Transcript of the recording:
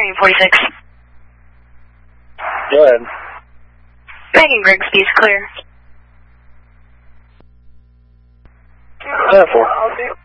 Marion 46. Go ahead. Megan Grigsby's clear. 10-4.